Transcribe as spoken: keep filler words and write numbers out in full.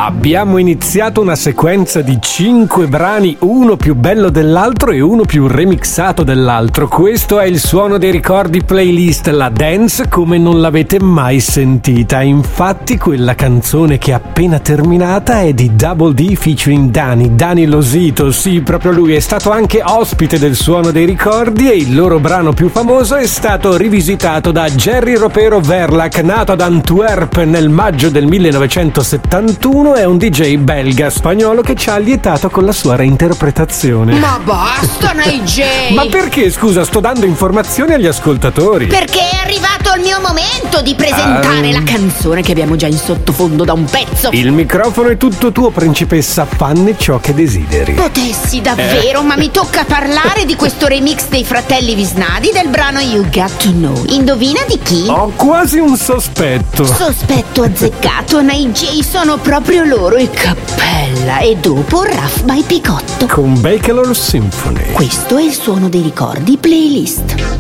Abbiamo iniziato una sequenza di cinque brani, uno più bello dell'altro e uno più remixato dell'altro. Questo è il Suono dei Ricordi playlist, la dance come non l'avete mai sentita. Infatti quella canzone che è appena terminata è di Double D featuring Dani, Dani Losito, sì, proprio lui, è stato anche ospite del Suono dei Ricordi e il loro brano più famoso è stato rivisitato da Jerry Ropero Verlac, nato ad Antwerp nel maggio del millenovecentosettantuno. È un D J belga spagnolo che ci ha allietato con la sua reinterpretazione. Ma basta, N J! Ma perché, scusa, sto dando informazioni agli ascoltatori? Perché è arrivato il mio momento di presentare um... la canzone che abbiamo già in sottofondo da un pezzo. Il microfono è tutto tuo, principessa, fanne ciò che desideri. Potessi davvero, eh. ma mi tocca parlare di questo remix dei fratelli Visnadi del brano You Got to Know. Indovina di chi? Ho quasi un sospetto. Sospetto azzeccato, N J, sono proprio loro, e cappella, e dopo Rough by Picotto con Bakelor Symphony. Questo è il Suono dei Ricordi playlist.